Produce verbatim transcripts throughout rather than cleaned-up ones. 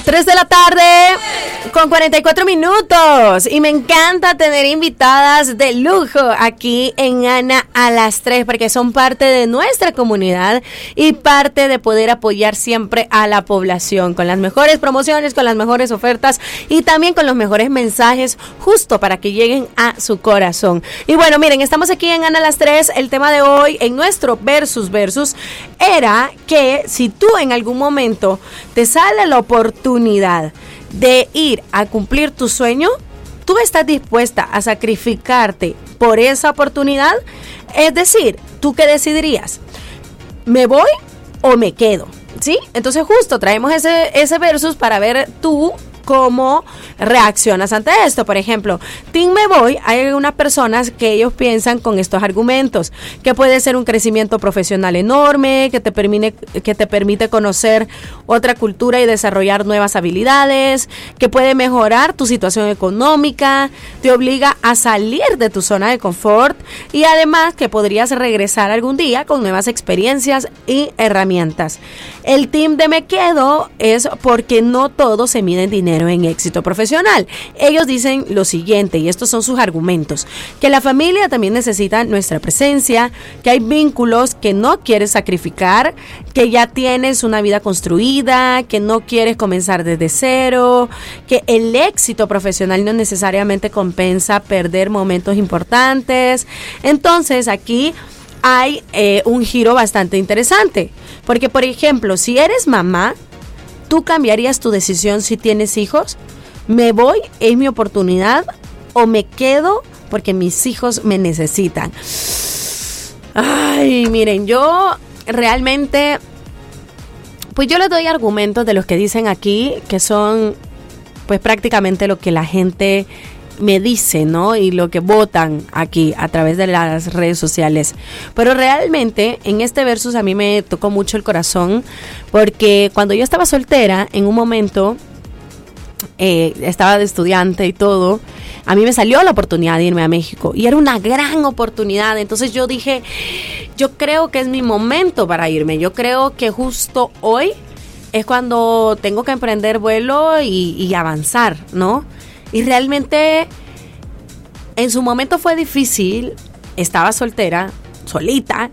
tres de la tarde con cuarenta y cuatro minutos y me encanta tener invitadas de lujo aquí en Ana a las tres porque son parte de nuestra comunidad y parte de poder apoyar siempre a la población con las mejores promociones, con las mejores ofertas y también con los mejores mensajes justo para que lleguen a su corazón. Y bueno, miren, estamos aquí en Ana a las tres. El tema de hoy en nuestro versus versus era que si tú en algún momento te sale la oportunidad de ir a cumplir tu sueño, ¿tú estás dispuesta a sacrificarte por esa oportunidad? Es decir, ¿tú qué decidirías? ¿Me voy o me quedo? ¿Sí? Entonces justo traemos ese, ese versus para ver tú cómo reaccionas ante esto. Por ejemplo, Team Me Voy, hay algunas personas que ellos piensan con estos argumentos, que puede ser un crecimiento profesional enorme, que te permite, que te permite conocer otra cultura y desarrollar nuevas habilidades, que puede mejorar tu situación económica, te obliga a salir de tu zona de confort y además que podrías regresar algún día con nuevas experiencias y herramientas. El Team de Me Quedo es porque no todo se mide en dinero en éxito profesional. Ellos dicen lo siguiente, y estos son sus argumentos, que la familia también necesita nuestra presencia, que hay vínculos que no quieres sacrificar, que ya tienes una vida construida, que no quieres comenzar desde cero, que el éxito profesional no necesariamente compensa perder momentos importantes. Entonces aquí hay eh, un giro bastante interesante, porque por ejemplo, si eres mamá, ¿tú cambiarías tu decisión si tienes hijos? ¿Me voy? ¿Es mi oportunidad? ¿O me quedo porque mis hijos me necesitan? Ay, miren, yo realmente, pues yo les doy argumentos de los que dicen aquí, que son pues prácticamente lo que la gente me dice, ¿no? Y lo que votan aquí a través de las redes sociales. Pero realmente en este versus a mí me tocó mucho el corazón porque cuando yo estaba soltera, en un momento eh, estaba de estudiante y todo, a mí me salió la oportunidad de irme a México y era una gran oportunidad. Entonces yo dije, yo creo que es mi momento para irme. Yo creo que justo hoy es cuando tengo que emprender vuelo y, y avanzar, ¿no? Y realmente en su momento fue difícil, estaba soltera, solita,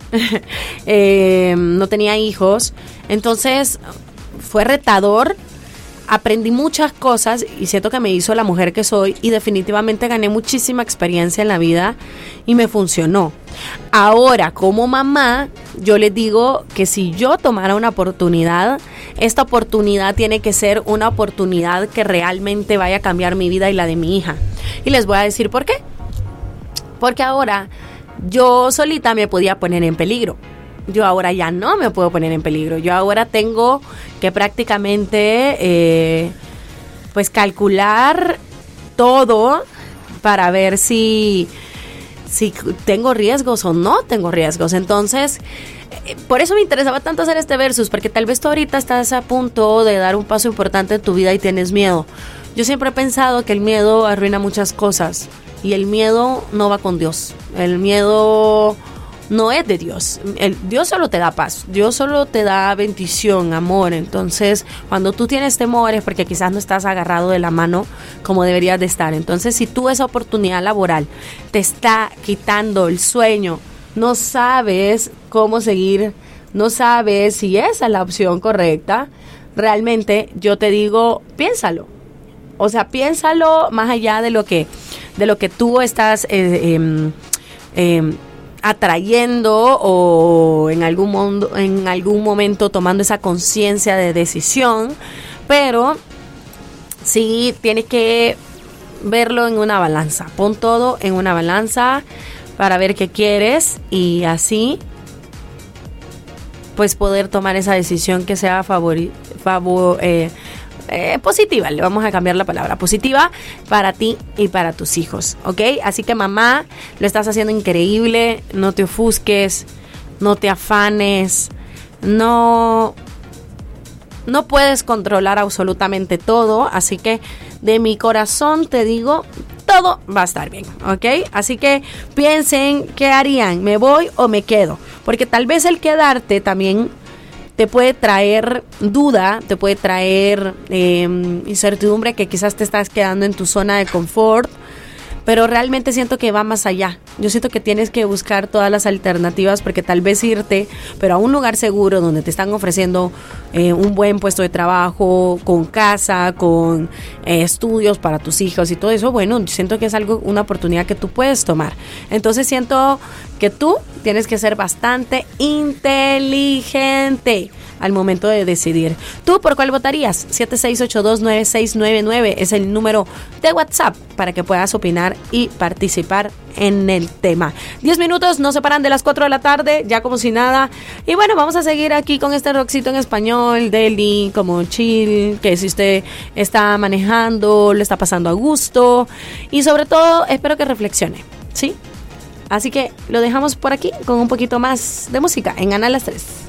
eh, no tenía hijos, entonces fue retador, aprendí muchas cosas y siento que me hizo la mujer que soy y definitivamente gané muchísima experiencia en la vida y me funcionó. Ahora, como mamá, yo les digo que si yo tomara una oportunidad, esta oportunidad tiene que ser una oportunidad que realmente vaya a cambiar mi vida y la de mi hija. Y les voy a decir por qué. Porque ahora yo solita me podía poner en peligro. Yo ahora ya no me puedo poner en peligro. Yo ahora tengo que prácticamente eh, pues calcular todo para ver si, si tengo riesgos o no tengo riesgos. Entonces, eh, por eso me interesaba tanto hacer este versus, porque tal vez tú ahorita estás a punto de dar un paso importante en tu vida y tienes miedo. Yo siempre he pensado que el miedo arruina muchas cosas y el miedo no va con Dios. El miedo no es de Dios. El, Dios solo te da paz, Dios solo te da bendición, amor. Entonces, cuando tú tienes temor es porque quizás no estás agarrado de la mano como deberías de estar. Entonces, si tú esa oportunidad laboral te está quitando el sueño, no sabes cómo seguir, no sabes si esa es la opción correcta, realmente yo te digo, piénsalo. O sea, piénsalo más allá de lo que, de lo que tú estás eh, eh, eh, atrayendo o en algún mundo, en algún momento tomando esa conciencia de decisión, pero sí tienes que verlo en una balanza. Pon todo en una balanza para ver qué quieres y así pues poder tomar esa decisión que sea favori, favor, eh, Eh, positiva, le vamos a cambiar la palabra, positiva para ti y para tus hijos, ¿ok? Así que mamá, lo estás haciendo increíble, no te ofusques, no te afanes, no, no puedes controlar absolutamente todo, así que de mi corazón te digo, todo va a estar bien, ¿ok? Así que piensen, ¿qué harían? ¿Me voy o me quedo? Porque tal vez el quedarte también te puede traer duda, te puede traer eh, incertidumbre, que quizás te estás quedando en tu zona de confort, pero realmente siento que va más allá. Yo siento que tienes que buscar todas las alternativas, porque tal vez irte, pero a un lugar seguro donde te están ofreciendo eh, un buen puesto de trabajo, con casa, con eh, estudios para tus hijos y todo eso, bueno, siento que es algo, una oportunidad que tú puedes tomar. Entonces siento que tú tienes que ser bastante inteligente al momento de decidir. ¿Tú por cuál votarías? siete seis ocho dos nueve seis nueve nueve es el número de WhatsApp para que puedas opinar y participar en el tema. diez minutos nos separan de las cuatro de la tarde, ya como si nada. Y bueno, vamos a seguir aquí con este rockcito en español, Deli, como chill, que si usted está manejando, le está pasando a gusto. Y sobre todo, espero que reflexione, ¿sí? Así que lo dejamos por aquí con un poquito más de música en Ana las tres.